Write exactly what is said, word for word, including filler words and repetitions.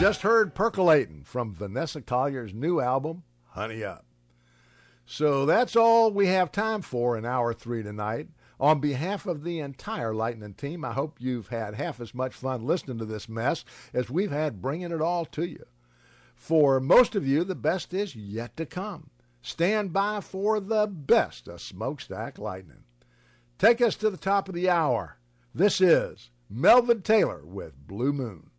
just heard Percolating from Vanessa Collier's new album, Honey Up. So that's all we have time for in hour three tonight. On behalf of the entire Lightning team, I hope you've had half as much fun listening to this mess as we've had bringing it all to you. For most of you, the best is yet to come. Stand by for the best of Smokestack Lightning. Take us to the top of the hour. This is Melvin Taylor with Blue Moon.